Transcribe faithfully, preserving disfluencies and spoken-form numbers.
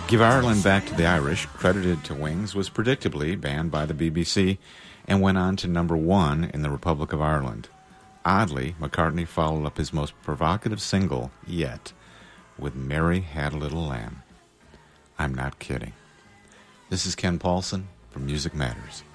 Give Ireland Back to the Irish, credited to Wings, was predictably banned by the B B C and went on to number one in the Republic of Ireland. Oddly, McCartney followed up his most provocative single yet with Mary Had a Little Lamb. I'm not kidding. This is Ken Paulson from Music Matters.